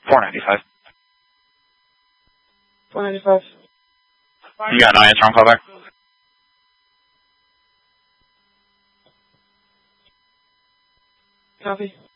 495. 495. You got an IS wrong callback? Copy.